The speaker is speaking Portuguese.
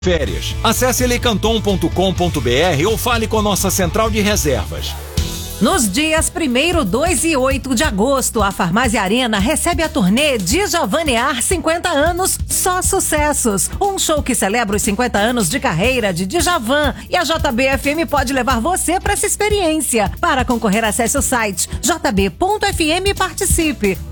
Férias. Acesse eleicanton.com.br ou fale com nossa central de reservas. Nos dias 1º, 2 e 8 de agosto, a Farmácia Arena recebe a turnê Djavanear 50 anos, só sucessos. Um show que celebra os 50 anos de carreira de Djavan, e a JB FM pode levar você para essa experiência. Para concorrer, acesse o site jb.fm e participe.